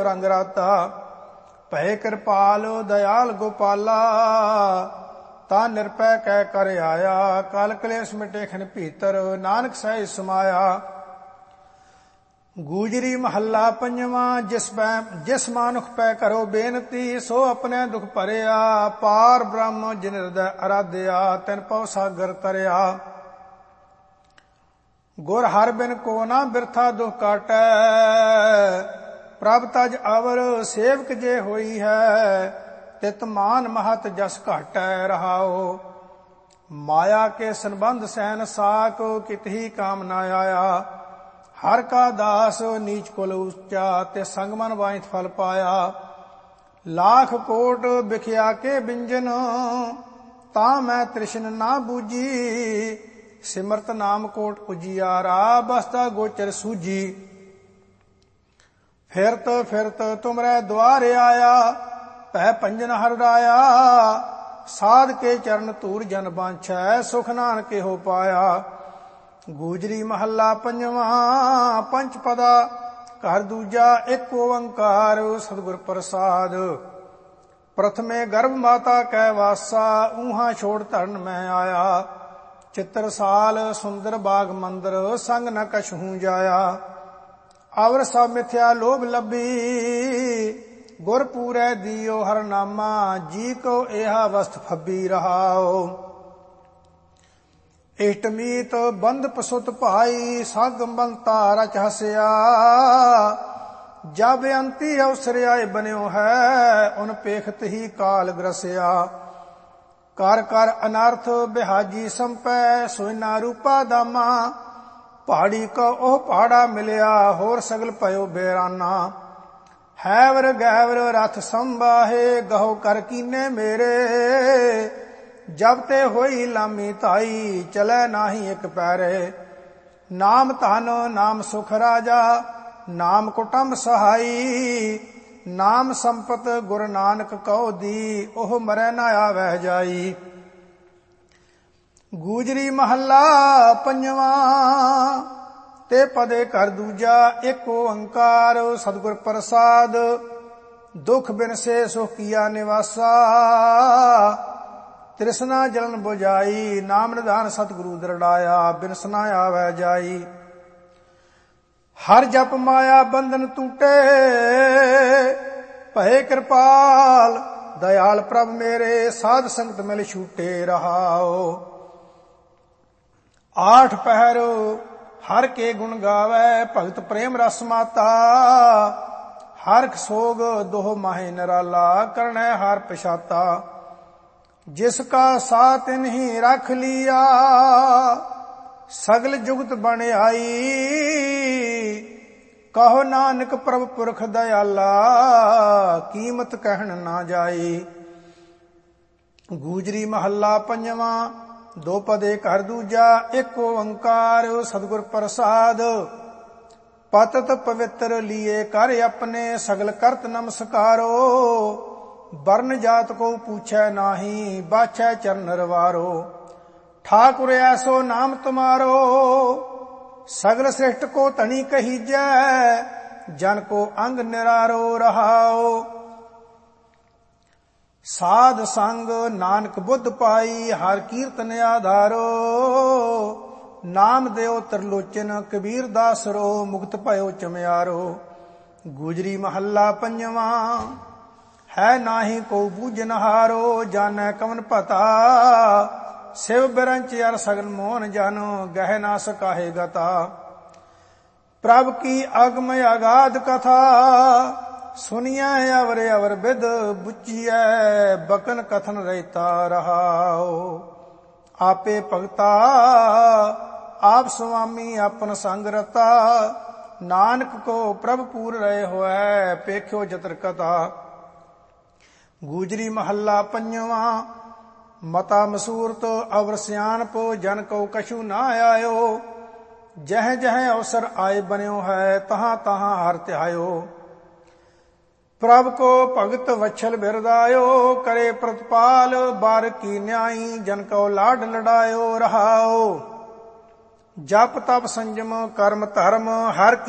रंग राता। भय कृपाल दयाल गोपाला, ता निरपै कह कर आया। काल कलेश मिटे खिन भीतर, नानक सहज समाया। गूजरी महला पंजवा। जिस मानुख पै करो बेनती, सो अपने दुख भरिया। पार ब्रह्म जिन हृदय आराध्या, तिन पव सागर तरिया। गुर हर बिन को ना बिरथा दुख काटै, प्रभ तज अवर सेवक जे होई है। तित मान महत जस घाटै रहाओ। माया के संबंध सहन साक, कित ही काम न आया। हर का दास नीच कुल ऊंचा, ते संग मन वाहित फल पाया। लाख कोट बिखिया के बिंजन, ता मैं तृष्ण ना बूझी। सिमरत नाम कोट उजियारा, बसता गोचर सूझी। फिरत फिरत तुमरे द्वारे आया, पै पंजन हर राया। साध के चरण तूर जन बांछै, सुख नानक हो पाया। गूजरी महला पंजवा। पंच पदा घर दूजा। एक ओंकार सतगुर प्रसाद। प्रथमे गर्भ माता कै वासा, ऊहा छोड़ धरन में आया। चित्रसाल सुंदर बाग मंदिर, संग न कछहू जाया। अवर सब मिथ्या लोभ लभी, गुर पूरै दियो हर नामा। जी को एहा वस्त फबी रहाओ। इष्टमीत बंद पसुत भाई, साग बनता रच हसिया। जब अंती अवसर आए बन्यो है, उन पेखत ही काल ग्रसिया। कर कर अनर्थ बिहाजी संपै, सोना रूपा दामा। पहाड़ी को ओह पहाड़ा मिलिया, होर सगल पयो बेराना। हैवर गैवर रथ संबाहे, गहो कर कीने मेरे। जब ते होई लामी ताई, चलै नाही एक पैरे। नाम धन नाम सुख राजा, नाम कुटुंब सहाई। नाम संपत गुर नानक कहो दी, ओह मरै न आवै जाई। गूजरी महला पंजवा। ते पदे कर दूजा। एक ओंकार सतगुर प्रसाद, दुख बिन से सुख किया निवासा। तृष्णा जलन बुझाई, नाम निधान सतगुरु दृढ़ाया। बिनसना आवै जाई। हर जप माया बंधन टूटे, भय कृपाल दयाल प्रभ मेरे। साध संगत मिल छूटे रहाओ। आठ पहर हर के गुण गावै, भगत प्रेम रस माता। हरख सोग दोह माहे निराला, करनै हार पछाता। जिसका साथ इन्हीं रख लिया, सगल जुगत बन आई। कहो नानक प्रभ पुरख दयाला, कीमत कहन ना जाई। गूजरी महला पंजवा। दो पदे घर दूजा। एक ओंकार सतगुर प्रसाद। पतत पवित्र लिए कर अपने, सगल करत नमस्कारो। वर्ण जात को पूछै नाही, बाछै चरण रवारो। ठाकुर ऐसो नाम तुम्हारो, सगल श्रेष्ठ को धनी कहीजै। जन को अंग निरारो रहाओ। साध संग नानक बुद्ध पाई, हर कीर्तन आधारो। नाम देव त्रिलोचन कबीर दासरो, मुक्त भयो चमयारो। गूजरी महला पंजवा। है नाही को बूझनहारो, जानै कवन पता। शिव बिरंच अर सगल मोहन जानो, गह ना सकाहे गता। प्रभ की अगम अगाध कथा, सुनिया अवर अवर विद। बुझिया बकन कथन रहता रहाओ। आपे भगता आप स्वामी, अपन संग रता। नानक को प्रभ पूर रहे होए, पेख्यो जतर कथा। गूजरी महला पंजवा। मता मसूरत अवर सियानप, जन को कछु ना आयो। जह जह अवसर आए बन्यो है, तहां तहां हर त्यायो। प्रभ को भगत वच्छल बिरदायो, करे प्रतिपाल बार की न्याई। जन को लाड लड़ायो रहाओ। जप तप संयम कर्म धर्म, हर